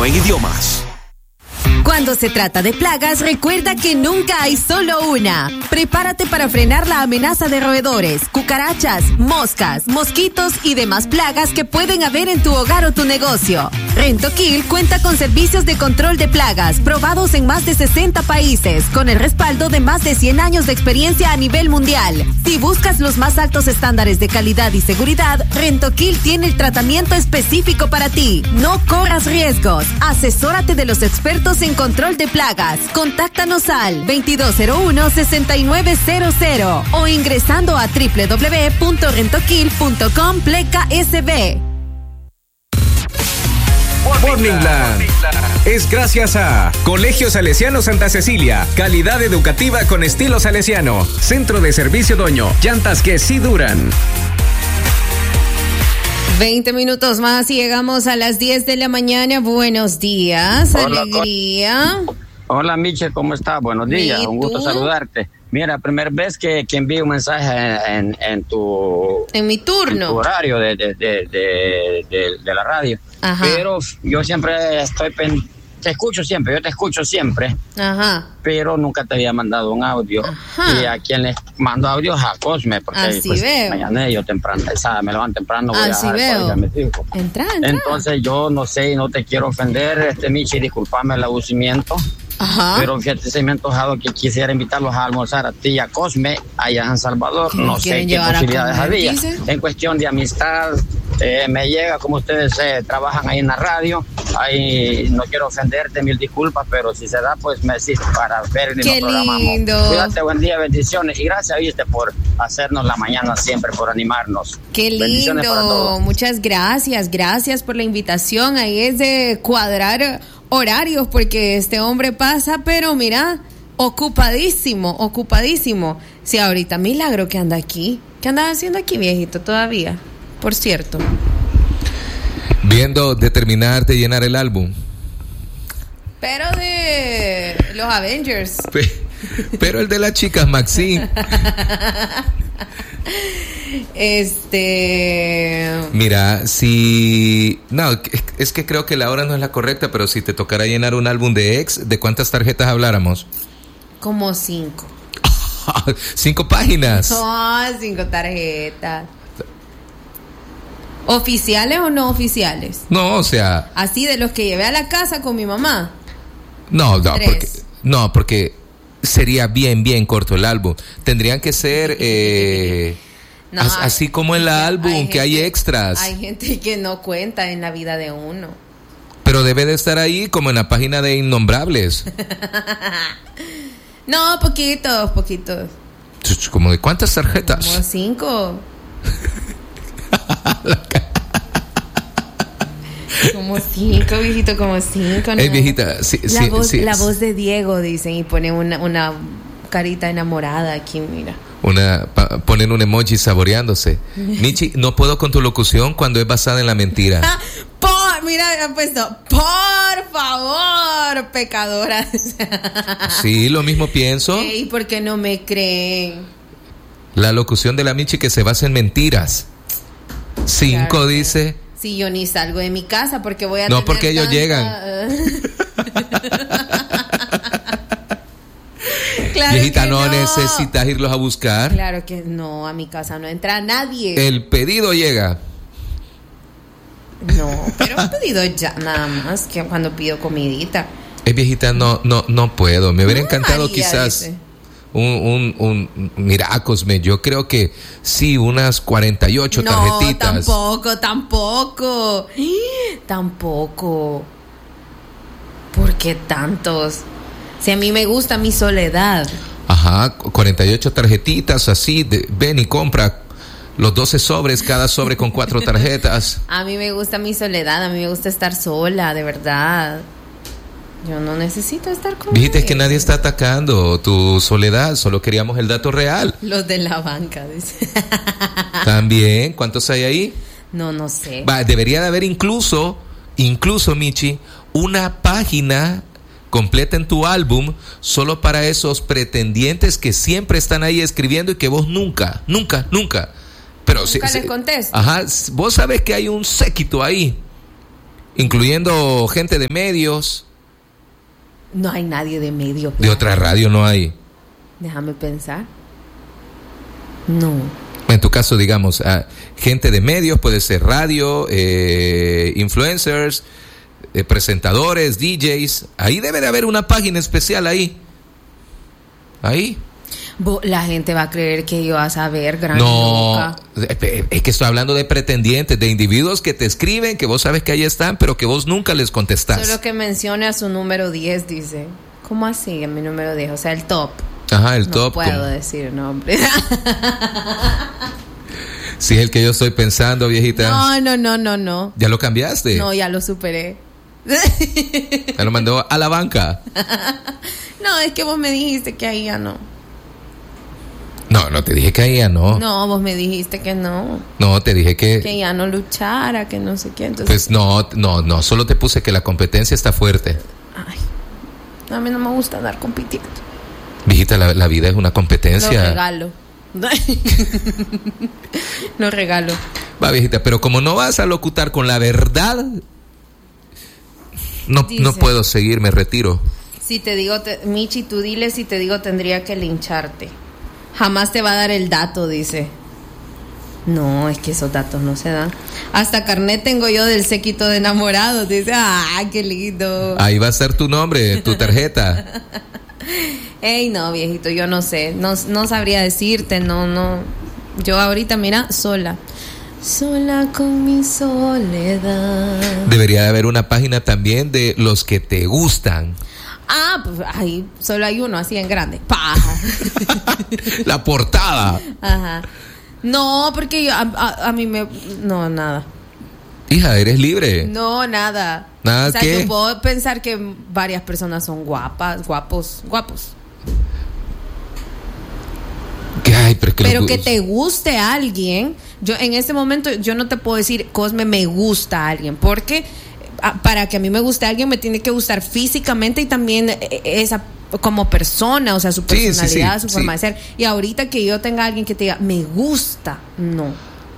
en idiomas. Cuando se trata de plagas, recuerda que nunca hay solo una. Prepárate para frenar la amenaza de roedores, cucarachas, moscas, mosquitos y demás plagas que pueden haber en tu hogar o tu negocio. Rentokil cuenta con servicios de control de plagas probados en más de 60 países, con el respaldo de más de 100 años de experiencia a nivel mundial. Si buscas los más altos estándares de calidad y seguridad, Rentokil tiene el tratamiento específico para ti. No corras riesgos. Asesórate de los expertos en control de plagas. Contáctanos al 2201-6900 o ingresando a www.rentokil.com/SB. Morningland es gracias a Colegio Salesiano Santa Cecilia, calidad educativa con estilo salesiano, Centro de Servicio Doño, llantas que sí duran. 20 minutos más y llegamos a las 10 de la mañana. Buenos días, hola, alegría. Hola, Michelle, ¿cómo estás? Buenos días, un gusto saludarte. Mira, primera vez que envío un mensaje en mi turno, en tu horario de la radio. Ajá. Pero yo siempre te escucho siempre. Ajá. Pero nunca te había mandado un audio. Ajá. Y a quien le mando audio es a Cosme, porque así pues, mañana yo temprano, me levanto temprano, voy así a veo. Entra. Entonces yo no sé y no te quiero ofender, Michi, discúlpame el abucimiento. Ajá. Pero fíjate, se me ha antojado que quisiera invitarlos a almorzar a ti y a Cosme allá en San Salvador. No sé qué posibilidades había. En cuestión de amistad, me llega, como ustedes trabajan ahí en la radio. Ahí no quiero ofenderte, mil disculpas, pero si se da, pues me decís para ver y qué nos programamos. Lindo. Cuídate, buen día, bendiciones. Y gracias, viste, por hacernos la mañana siempre, por animarnos. Qué lindo. Muchas gracias. Gracias por la invitación. Ahí es de cuadrar horarios, porque este hombre pasa, pero mira, ocupadísimo. Sí, ahorita milagro que anda aquí. ¿Qué anda haciendo aquí, viejito, todavía? Por cierto. Viendo de terminar de llenar el álbum. Pero de los Avengers. Pero el de las chicas, Maxine. Mira, si... No, es que creo que la hora no es la correcta, pero si te tocara llenar un álbum de ex, ¿de cuántas tarjetas habláramos? Como 5. 5 páginas. No, 5 tarjetas. ¿Oficiales o no oficiales? No, o sea... Así de los que llevé a la casa con mi mamá. No, porque sería bien corto el álbum. Tendrían que ser no, así como en el álbum, que hay extras. Hay gente que no cuenta en la vida de uno. Pero debe de estar ahí como en la página de Innombrables. No, poquitos. ¿Como de cuántas tarjetas? Como 5. Como 5, viejito, como 5. ¿No? Viejita, sí, la voz de Diego, dicen, y ponen una carita enamorada aquí, mira. Ponen un emoji saboreándose. Michi, no puedo con tu locución cuando es basada en la mentira. Mira, han puesto, por favor, pecadora. Sí, lo mismo pienso. ¿Y por qué no me creen? La locución de la Michi que se basa en mentiras. 5, claro, dice. Si yo ni salgo de mi casa porque voy a no, porque ellos llegan. Claro, viejita, no necesitas irlos a buscar. Claro que no, a mi casa no entra nadie. El pedido llega. No, pero he pedido ya, nada más que cuando pido comidita. Viejita, no puedo. Me hubiera encantado María, quizás dice. Mira, Cosme, yo creo que sí, unas 48 tarjetitas. Tampoco. ¿Por qué tantos? Si a mí me gusta mi soledad. Ajá, 48 tarjetitas así, ven y compra los 12 sobres, cada sobre con 4 tarjetas. A mí me gusta mi soledad, a mí me gusta estar sola, de verdad. Yo no necesito estar con Dijiste que nadie está atacando tu soledad, solo queríamos el dato real. Los de la banca, dice. También, ¿cuántos hay ahí? No sé. Debería de haber incluso, Michi, una página completa en tu álbum solo para esos pretendientes que siempre están ahí escribiendo y que vos nunca. Pero nunca les contesto. Ajá, vos sabes que hay un séquito ahí. incluyendo gente de medios. No hay nadie de medios. De otra radio no hay. Déjame pensar. No. En tu caso, digamos, gente de medios, puede ser radio, influencers, presentadores, DJs. Ahí debe de haber una página especial ahí. Ahí. La gente va a creer que yo vas a ver gran No, es que estoy hablando de pretendientes, de individuos que te escriben, que vos sabes que ahí están, pero que vos nunca les contestás. Solo que mencione a su número 10, dice. ¿Cómo así en mi número 10? O sea, el top. Ajá, el no top. No puedo decir nombre. Si es el que yo estoy pensando, viejita. No. ¿Ya lo cambiaste? No, ya lo superé. Ya lo mandó a la banca. No, es que vos me dijiste que ahí ya no. No te dije que ahí ya no. No, vos me dijiste que no. No, te dije que ya no luchara, que no sé qué. Entonces... Pues no, solo te puse que la competencia está fuerte. Ay, a mí no me gusta andar compitiendo. Viejita, la vida es una competencia. Lo regalo. Lo regalo. Va, viejita, pero como no vas a locutar con la verdad, no puedo seguir, me retiro. Si te digo, Michi, tú dile, si te digo tendría que lincharte. Jamás te va a dar el dato, dice. No, es que esos datos no se dan. Hasta carnet tengo yo del séquito de enamorados, dice. Qué lindo. Ahí va a ser tu nombre, tu tarjeta. Ey, no, viejito, yo no sé. No sabría decirte, no. Yo ahorita, mira, sola con mi soledad. Debería de haber una página también de los que te gustan. Pues ahí solo hay uno, así en grande. Paja. La portada. Ajá. No, porque yo, a mí me... No, nada. Hija, eres libre. No, nada. ¿Nada? O sea, ¿qué? Yo puedo pensar que varias personas son guapos. Ay, pero que te guste a alguien. Yo en este momento yo no te puedo decir, Cosme, me gusta a alguien, porque para que a mí me guste a alguien me tiene que gustar físicamente y también esa como persona, o sea, su personalidad, su forma de ser. Y ahorita que yo tenga a alguien que te diga, me gusta, no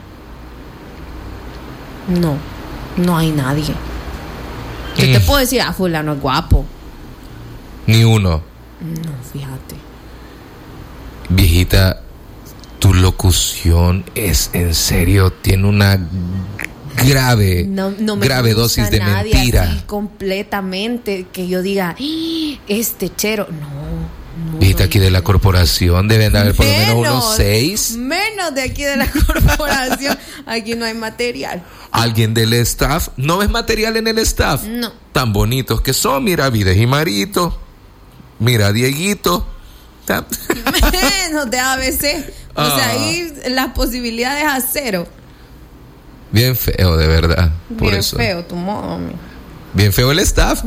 hay nadie. Yo te puedo decir, fulano es guapo. Ni uno. No, fíjate. Viejita, tu locución es en serio, tiene una grave dosis de mentira. Así completamente que yo diga, este chero, no. Viejita, aquí de la corporación deben de haber por lo menos unos 6. Menos de aquí de la corporación. Aquí no hay material. ¿Alguien del staff? ¿No ves material en el staff? No. Tan bonitos que son, mira Vides y Marito, mira Dieguito. Menos de ABC. O sea, ahí las posibilidades a cero. Bien feo, de verdad. Por bien eso. Feo tu mami. Bien feo el staff.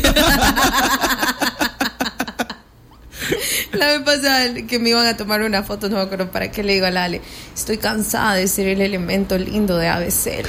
La vez pasada que me iban a tomar una foto, no me acuerdo para qué, le digo a Lale, estoy cansada de ser el elemento lindo de ABC.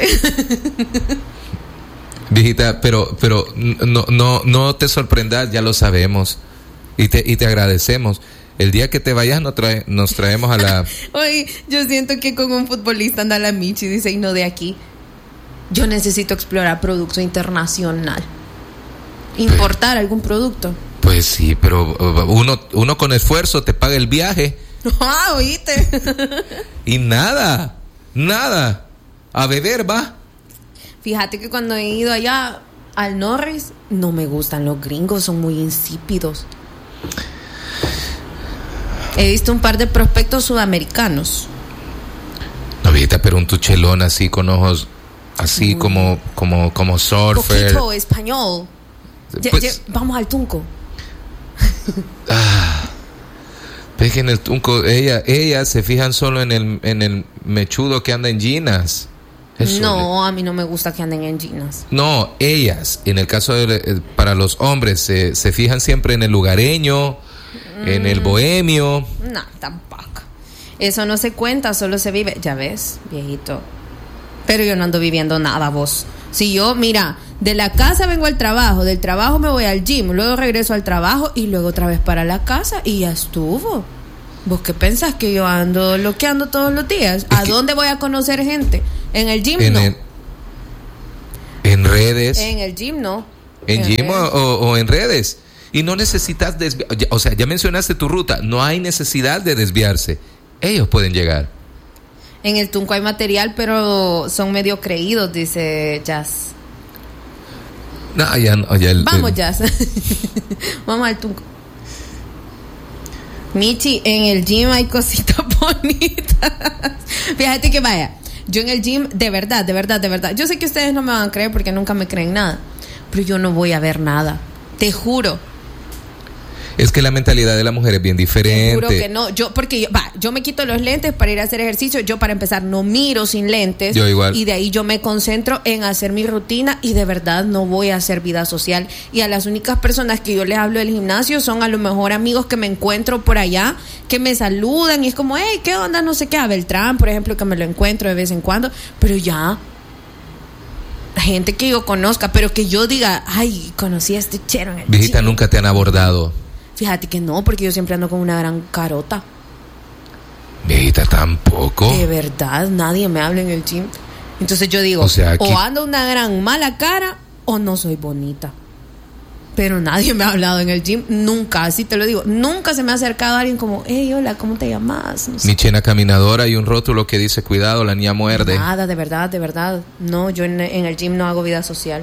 Viejita, pero no te sorprendas, ya lo sabemos. Y te agradecemos. El día que te vayas nos traemos a la... Oye, yo siento que con un futbolista anda la Michi, dice, y no de aquí. Yo necesito explorar producto internacional. Importar algún producto. Pues sí, pero uno con esfuerzo te paga el viaje. ¿Oíste? Y nada. A beber, va. Fíjate que cuando he ido allá al Norris, no me gustan los gringos, son muy insípidos. He visto un par de prospectos sudamericanos. No, viejita, pero un tuchelón así con así como surfer. Poquito español. Pues, vamos al Tunco. Ves que en el Tunco ellas se fijan solo en el mechudo que anda en jeans. No, a mí no me gusta que anden en jeans. No, ellas, en el caso para los hombres se fijan siempre en el lugareño, en el bohemio. No, tampoco. Eso no se cuenta, solo se vive. Ya ves, viejito. Pero yo no ando viviendo nada, vos. Si yo, mira, de la casa vengo al trabajo, del trabajo me voy al gym, luego regreso al trabajo y luego otra vez para la casa y ya estuvo. ¿Vos qué pensás? ¿Que yo ando loqueando todos los días? ¿A dónde voy a conocer gente? ¿En el gym? No. En redes. En el gym no. En gym o en redes. Y no necesitas o sea, ya mencionaste tu ruta. No hay necesidad de desviarse. Ellos pueden llegar. En el Tunco hay material, pero son medio creídos, dice Jazz. No, ya no. Vamos, Jazz. Vamos al Tunco. Michi, en el gym hay cositas bonitas. Fíjate que vaya. Yo en el gym, de verdad. Yo sé que ustedes no me van a creer porque nunca me creen nada. Pero yo no voy a ver nada. Te juro. Es que la mentalidad de la mujer es bien diferente. Te juro que no. Yo me quito los lentes para ir a hacer ejercicio. Yo, para empezar, no miro sin lentes. Yo igual. Y de ahí yo me concentro en hacer mi rutina y de verdad no voy a hacer vida social. Y a las únicas personas que yo les hablo del gimnasio son a lo mejor amigos que me encuentro por allá, que me saludan y es como, hey, ¿qué onda? No sé qué. A Beltrán, por ejemplo, que me lo encuentro de vez en cuando. Pero ya... gente que yo conozca, pero que yo diga, ay, conocí a este chero en el Viejita, gym. ¿nunca te han abordado? Fíjate que no, porque yo siempre ando con una gran carota. Viejita, tampoco. De verdad, nadie me habla en el gym. Entonces yo digo, o ando una gran mala cara o no soy bonita. Pero nadie me ha hablado en el gym, nunca, así te lo digo. Nunca se me ha acercado alguien como, hey, hola, ¿cómo te llamas? No sé. Mi chena caminadora y un rótulo que dice, cuidado, la niña muerde. Nada, de verdad. No, yo en el gym no hago vida social.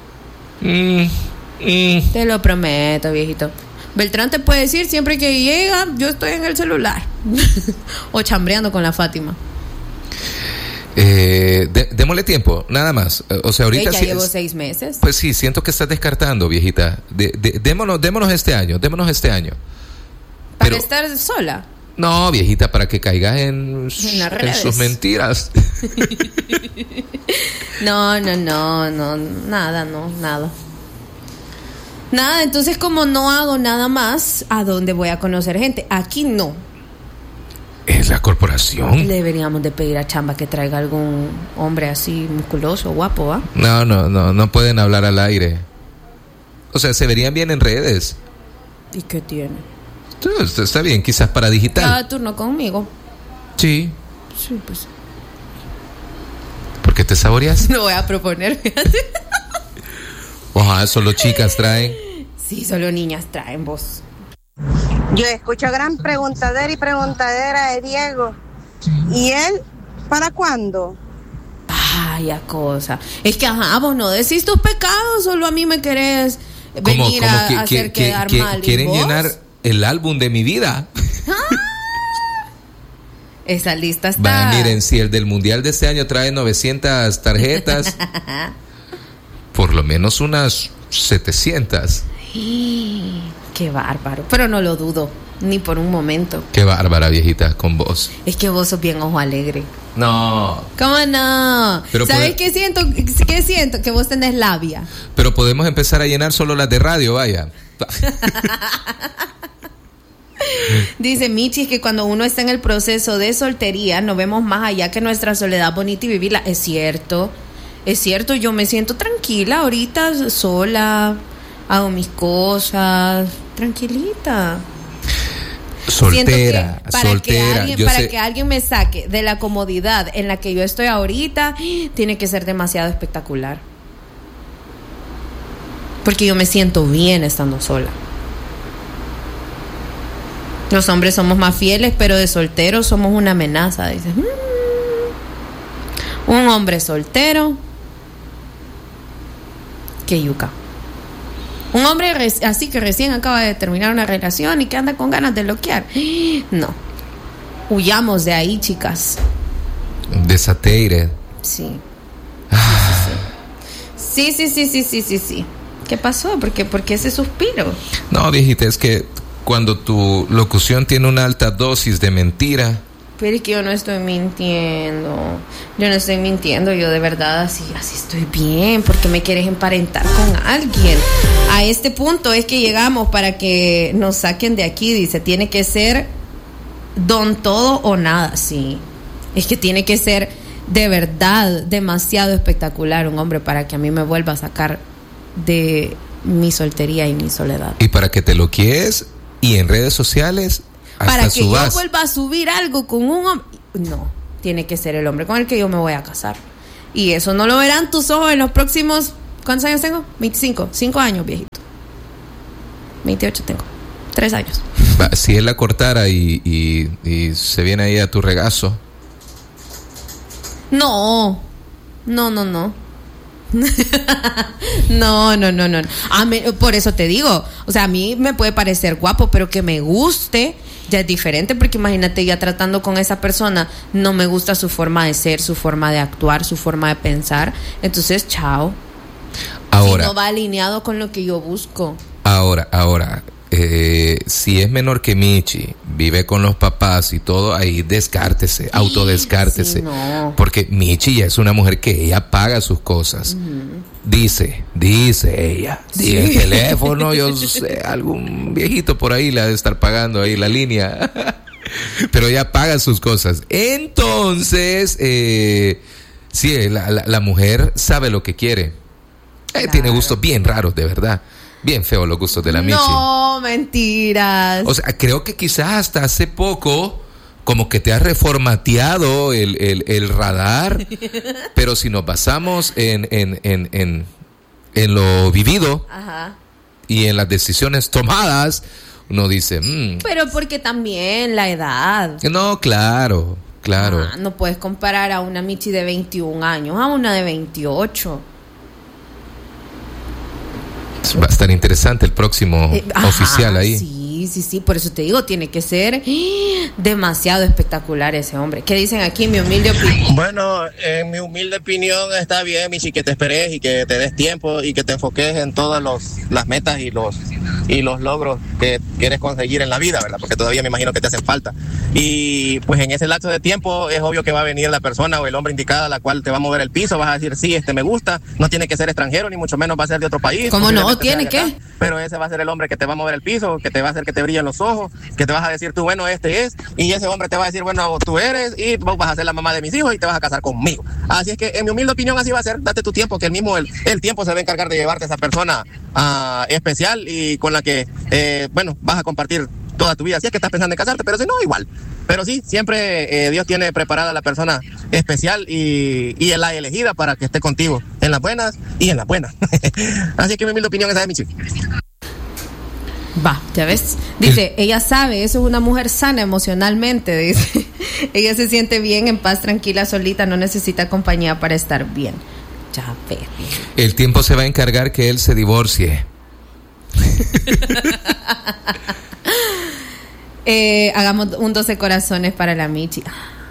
Te lo prometo, viejito. Beltrán te puede decir, siempre que llega, yo estoy en el celular. O chambreando con la Fátima. Démosle tiempo, nada más. O sea, ahorita ya llevo 6 meses. Pues sí, siento que estás descartando, viejita. Démonos este año. ¿Para estar sola? No, viejita, para que caigas en sus mentiras. No, nada, entonces como no hago nada más, ¿a dónde voy a conocer gente? Aquí no. Es la corporación. Deberíamos de pedir a Chamba que traiga algún hombre así musculoso, guapo, ¿va? No pueden hablar al aire. O sea, se verían bien en redes. ¿Y qué tiene? Está bien, quizás para digital. Cada turno conmigo. Sí. Sí, pues. ¿Por qué te saboreas? No voy a proponer, fíjate. Ojalá, solo chicas traen. Sí, solo niñas traen vos. Yo escucho gran preguntadera de Diego. ¿Y él para cuándo? Vaya cosa. Es que, vos no decís tus pecados, solo a mí me querés venir a hacer quedar mal. ¿Quieren llenar el álbum de mi vida? Esa lista está... Miren, si el del mundial de este año trae 900 tarjetas, por lo menos unas 700. Qué bárbaro, pero no lo dudo, ni por un momento. Qué bárbara, viejita, con vos. Es que vos sos bien ojo alegre. No. ¿Cómo no? Pero ¿sabes qué siento? ¿Qué siento? Que vos tenés labia. Pero podemos empezar a llenar solo las de radio, vaya. Dice Michi, que cuando uno está en el proceso de soltería no vemos más allá que nuestra soledad bonita y vivirla. Es cierto, yo me siento tranquila ahorita, sola, hago mis cosas, tranquilita. Soltera. Para que alguien me saque de la comodidad en la que yo estoy ahorita, tiene que ser demasiado espectacular. Porque yo me siento bien estando sola. Los hombres somos más fieles, pero de solteros somos una amenaza. Dice, un hombre soltero, que yuca. Un hombre así que recién acaba de terminar una relación y que anda con ganas de loquear. No. Huyamos de ahí, chicas. Desateire. Sí. Sí. ¿Qué pasó? ¿Por qué ese suspiro? No, viejita, es que cuando tu locución tiene una alta dosis de mentira. Pero es que yo no estoy mintiendo. Yo de verdad así estoy bien. ¿Por qué me quieres emparentar con alguien? A este punto es que llegamos para que nos saquen de aquí. Dice, tiene que ser don todo o nada. Sí. Es que tiene que ser de verdad demasiado espectacular un hombre para que a mí me vuelva a sacar de mi soltería y mi soledad. Y para que te lo quieres y en redes sociales hasta para que subas. yo vuelva a subir algo con un hombre. No, tiene que ser el hombre con el que yo me voy a casar. Y eso no lo verán tus ojos en los próximos... ¿Cuántos años tengo? 25. 5 años, viejito. 28 tengo. 3 años. Si él la cortara y se viene ahí a tu regazo. No. No. No. Por eso te digo, o sea, a mí me puede parecer guapo, pero que me guste ya es diferente, porque imagínate, ya tratando con esa persona, no me gusta su forma de ser, su forma de actuar, su forma de pensar, entonces chao. Ahora, si no va alineado con lo que yo busco. Ahora, si es menor que Michi, vive con los papás y todo, ahí descártese, autodescártese. Sí, no. Porque Michi ya es una mujer que ella paga sus cosas. Dice ella. Sí. El teléfono, yo sé, algún viejito por ahí le ha de estar pagando ahí la línea. Pero ella paga sus cosas. Entonces, sí, la mujer sabe lo que quiere. Claro. Tiene gustos bien raros, de verdad. Bien feos los gustos de la Michi. No, mentiras. O sea, creo que quizás hasta hace poco como que te has reformateado el radar. Pero si nos basamos en lo vivido, ajá, y en las decisiones tomadas, uno dice... Pero porque también la edad. No, claro. No puedes comparar a una Michi de 21 años a una de 28. Va a estar interesante el próximo oficial ahí. Sí, por eso te digo, tiene que ser demasiado espectacular ese hombre. ¿Qué dicen aquí, mi humilde opinión? Bueno, en mi humilde opinión está bien, Michi, que te esperes y que te des tiempo y que te enfoques en todas las metas y los logros que quieres conseguir en la vida, ¿verdad? Porque todavía me imagino que te hacen falta. Y pues en ese lapso de tiempo es obvio que va a venir la persona o el hombre indicado a la cual te va a mover el piso, vas a decir, sí, me gusta, no tiene que ser extranjero, ni mucho menos va a ser de otro país. ¿Cómo no? ¿Tiene que? Pero ese va a ser el hombre que te va a mover el piso, que te va a hacer que te brillen los ojos, que te vas a decir tú, bueno, este es, y ese hombre te va a decir, bueno, tú eres, y vos vas a ser la mamá de mis hijos y te vas a casar conmigo. Así es que, en mi humilde opinión, así va a ser. Date tu tiempo, que el tiempo se va a encargar de llevarte a esa persona especial y con la que, vas a compartir toda tu vida. Así es que estás pensando en casarte, pero si no, igual. Pero sí, siempre Dios tiene preparada a la persona especial y la elegida para que esté contigo en las buenas y en las buenas. Así que mi humilde opinión esa es Michi. Va, ya ves. Dice, ella sabe, eso es una mujer sana emocionalmente, dice. Ella se siente bien, en paz, tranquila, solita, no necesita compañía para estar bien. Ya ves. El tiempo se va a encargar que él se divorcie. Hagamos un 12 corazones para la Michi.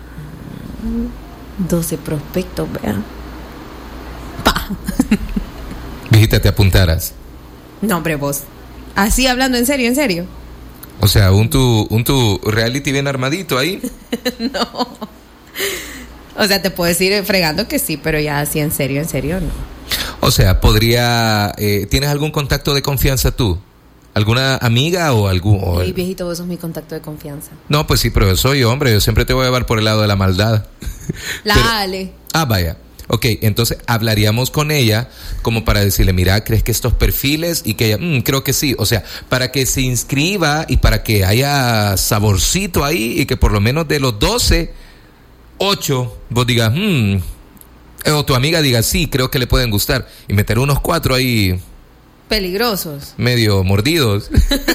12 prospectos, vean. Pa. Viejita, ¿te apuntaras? No, hombre, vos. Así hablando en serio. O sea, un tu reality bien armadito ahí. No. O sea, te puedo decir fregando que sí, pero ya así en serio no. O sea, podría... ¿tienes algún contacto de confianza tú? ¿Alguna amiga o algún...? Sí, viejito, vos sos mi contacto de confianza. No, pues sí, pero yo soy hombre, yo siempre te voy a llevar por el lado de la maldad. Ale. Vaya. Ok, entonces hablaríamos con ella como para decirle, mira, ¿crees que estos perfiles? Y que ella, creo que sí. O sea, para que se inscriba y para que haya saborcito ahí y que por lo menos de los 12, 8, vos digas, o tu amiga diga, sí, creo que le pueden gustar. Y meter unos 4 ahí... peligrosos. Medio mordidos.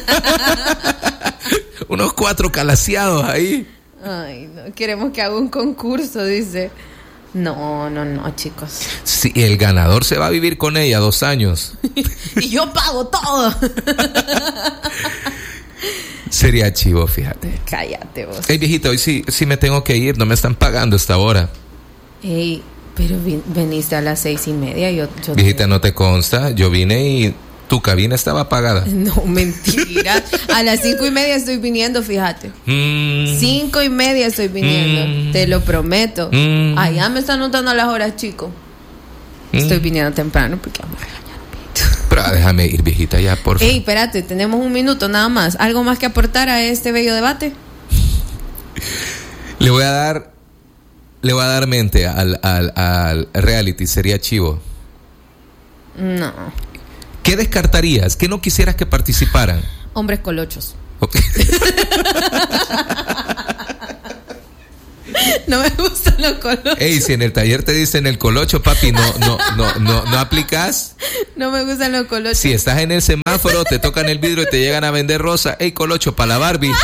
Unos 4 calaseados ahí. Ay, no, queremos que haga un concurso, dice. No, chicos. Sí, el ganador se va a vivir con ella 2 años. Y yo pago todo. Sería chivo, fíjate. Cállate vos. Hey, viejito, hoy sí me tengo que ir, no me están pagando esta hora. Hey, pero veniste a las 6:30. Yo viejita, no te consta, yo vine y tu cabina estaba apagada. No, mentira. A las 5:30 estoy viniendo, fíjate. 5:30 estoy viniendo. Te lo prometo. Allá me están notando las horas, chico. Estoy viniendo temprano porque vamos a regañar. Pero déjame ir, viejita, ya, por favor. Ey, espérate, tenemos 1 minuto nada más. ¿Algo más que aportar a este bello debate? Le voy a dar mente al reality, sería chivo. No. ¿Qué descartarías? ¿Qué no quisieras que participaran? Hombres colochos. Okay. No me gustan los colochos. Ey, si en el taller te dicen el colocho, papi, no aplicas. No me gustan los colochos. Si estás en el semáforo, te tocan el vidrio y te llegan a vender rosa. Ey, colocho, para la Barbie.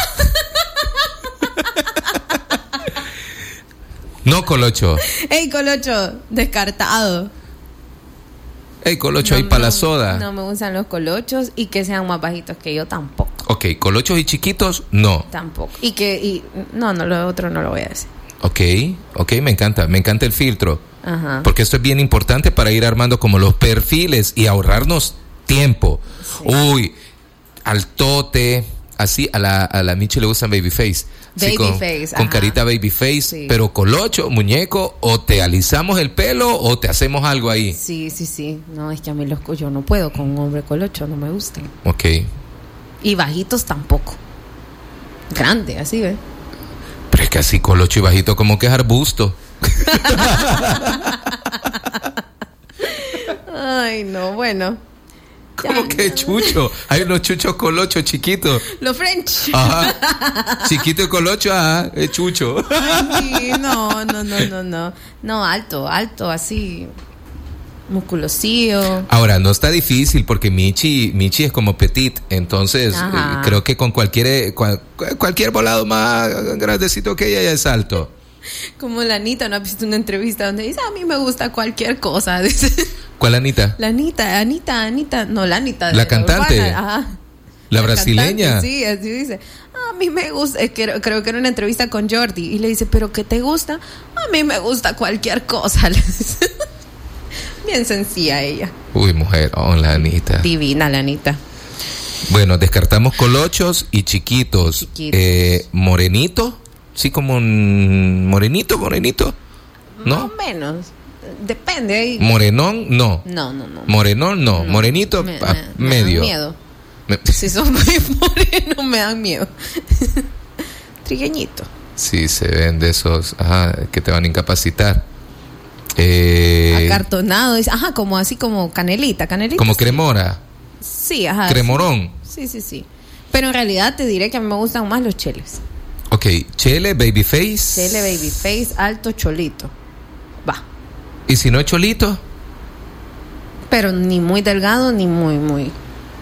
No, colocho. Ey, colocho, descartado. Ey, colocho, ahí para la soda. No me gustan los colochos y que sean más bajitos que yo tampoco. Ok, colochos y chiquitos, no. Tampoco. No, lo otro no lo voy a decir. Ok, me encanta el filtro. Ajá. Porque esto es bien importante para ir armando como los perfiles y ahorrarnos tiempo. Sí. Uy, al tote, así, a la Michi le gustan babyface. Babyface, con carita babyface, sí. Pero colocho, muñeco, o te alisamos el pelo o te hacemos algo ahí. Sí. No, es que a mí yo no puedo con un hombre colocho, no me gustan. Ok. Y bajitos tampoco. Grande, así, ¿ves? Pero es que así colocho y bajito como que es arbusto. Ay, no, bueno. ¿Cómo que chucho? Hay unos chuchos colochos chiquitos. Los French. Ajá. Chiquito y colocho, ajá, es chucho. Ay, no. No, alto, así. Musculosillo. Ahora, no está difícil porque Michi es como petit, entonces creo que con cualquier volado más grandecito que ella ya es alto. Como la Anita, ¿no has visto una entrevista donde dice, a mí me gusta cualquier cosa? Dice. ¿Cuál Anita? La Anita, no, la Anita. La cantante. Urbana, ajá. La brasileña. Cantante, sí, así dice. A mí me gusta, creo que era una entrevista con Jordi y le dice, ¿pero qué te gusta? A mí me gusta cualquier cosa. Bien sencilla ella. Uy, mujer, la Anita. Divina la Anita. Bueno, descartamos colochos y chiquitos. Morenito. Sí, como un morenito. ¿No? Más o menos. Depende. Morenón, no. No. Morenón, no. Morenito, medio. Me dan miedo. Si son muy morenos, me dan miedo. Trigueñito. Sí, se ven de esos, que te van a incapacitar. Acartonado. Como así como canelita. Como cremora. Sí, ajá. Cremorón. Sí. Pero en realidad te diré que a mí me gustan más los cheles. Ok, chele, babyface. Chele, babyface, alto, cholito. Va. ¿Y si no es cholito? Pero ni muy delgado, ni muy.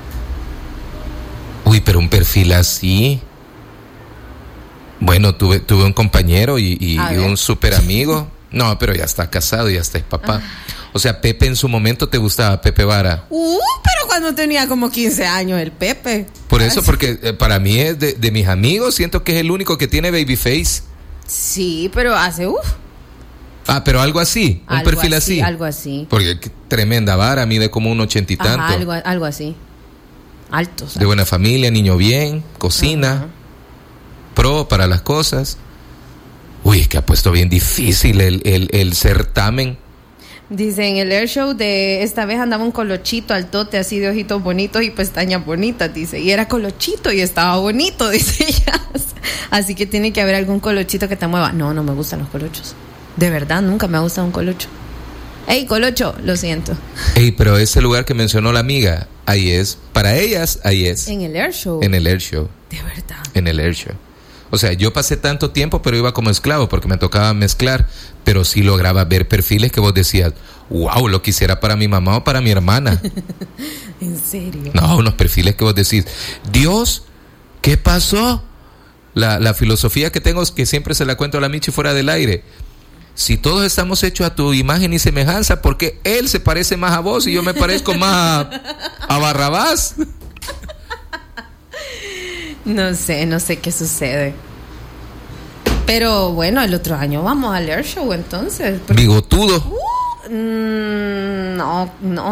Uy, pero un perfil así. Bueno, tuve un compañero y un súper amigo. No, pero ya está casado, ya está es papá. O sea, Pepe en su momento te gustaba, Pepe Vara. Pero cuando tenía como 15 años el Pepe. Por eso, porque para mí es de mis amigos, siento que es el único que tiene babyface. Sí, pero hace pero algo así, un perfil así. Algo así. Porque tremenda vara, mide como un 80 y tanto. Algo así. Alto. ¿Sabes? De buena familia, niño bien, cocina, pro para las cosas. Uy, es que ha puesto bien difícil el certamen. Dice, en el air show de esta vez andaba un colochito altote así de ojitos bonitos y pestañas bonitas, dice. Y era colochito y estaba bonito, dice ella. Así que tiene que haber algún colochito que te mueva. No me gustan los colochos. De verdad, nunca me ha gustado un colocho. Ey, colocho, lo siento. Ey, pero ese lugar que mencionó la amiga, ahí es. Para ellas, ahí es. En el air show. En el air show. De verdad. En el air show. O sea, yo pasé tanto tiempo, pero iba como esclavo porque me tocaba mezclar, pero sí lograba ver perfiles que vos decías, wow, lo quisiera para mi mamá o para mi hermana. ¿En serio? No, unos perfiles que vos decís, Dios, ¿qué pasó? La filosofía que tengo es que siempre se la cuento a la Michi fuera del aire. Si todos estamos hechos a tu imagen y semejanza, ¿por qué él se parece más a vos y yo me parezco más a Barrabás? No sé qué sucede. Pero bueno, el otro año vamos al air show entonces. ¿Bigotudo? No.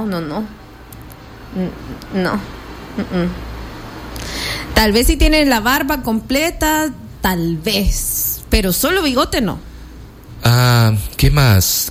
Tal vez si tiene la barba completa, tal vez. Pero solo bigote no. ¿Qué más?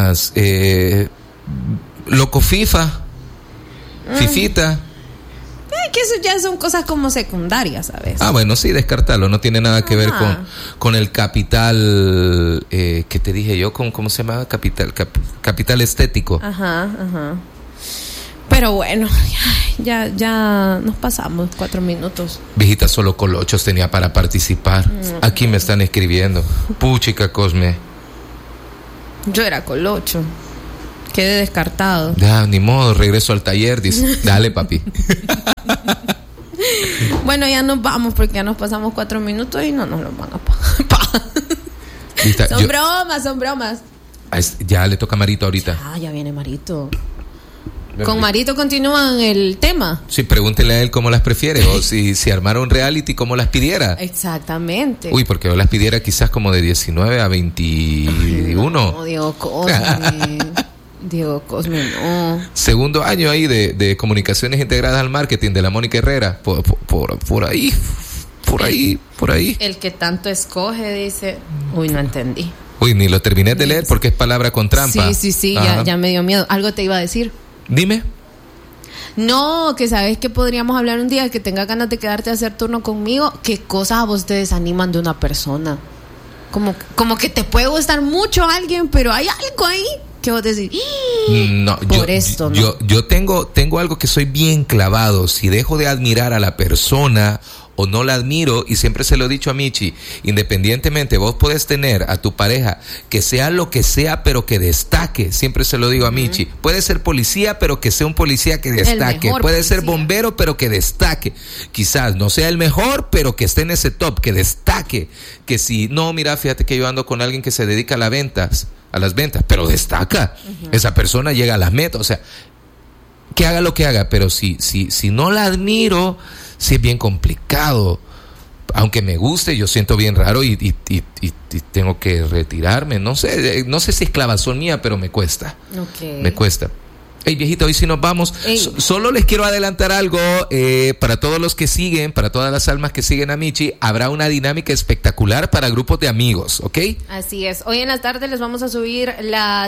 Loco FIFA. Fifita. Que eso ya son cosas como secundarias, ¿sabes? Bueno, sí, descartarlo. No tiene nada que ver con el capital que te dije yo, ¿cómo se llama? Capital estético. Ajá. Pero bueno, ya nos pasamos 4 minutos. Viejita, solo colochos tenía para participar. Aquí me están escribiendo. Puchica, Cosme. Yo era colocho. Quedé descartado. Ya, ni modo, regreso al taller, dice. Dale, papi. Bueno, ya nos vamos porque ya nos pasamos 4 minutos y no nos los van a pagar. Son bromas. Ya le toca a Marito ahorita. Ya viene Marito. ¿Con Marito continúan el tema? Sí, pregúntele a él cómo las prefiere. O si armara un reality, cómo las pidiera. Exactamente. Uy, porque yo las pidiera quizás como de 19 a 21. No, Diego Cosme, no. Segundo año ahí de comunicaciones integradas al marketing de la Mónica Herrera. Por ahí. El que tanto escoge dice... Uy, no entendí. Uy, ni lo terminé de leer porque es palabra con trampa. Sí, ya me dio miedo. Algo te iba a decir. Dime. No, que sabes que podríamos hablar un día que tenga ganas de quedarte a hacer turno conmigo. ¿Qué cosas a vos te desaniman de una persona? Como que te puede gustar mucho alguien, pero hay algo ahí que vos decís. No, yo tengo algo que soy bien clavado. Si dejo de admirar a la persona o no la admiro, y siempre se lo he dicho a Michi, independientemente, vos podés tener a tu pareja que sea lo que sea, pero que destaque. Siempre se lo digo a Michi. Puede ser policía, pero que sea un policía que destaque. Puede ser bombero, pero que destaque. Quizás no sea el mejor, pero que esté en ese top, que destaque. Que si no, mira, fíjate que yo ando con alguien que se dedica a las ventas, pero destaca. Esa persona llega a las metas. O sea, que haga lo que haga, pero si no la admiro, sí es bien complicado. Aunque me guste, yo siento bien raro y tengo que retirarme. No sé si es clavazón mía, pero me cuesta. Okay. Me cuesta. Hey, viejita, hoy sí nos vamos. Solo les quiero adelantar algo. Para todos los que siguen, para todas las almas que siguen a Michi, habrá una dinámica espectacular para grupos de amigos, ¿ok? Así es. Hoy en la tarde les vamos a subir la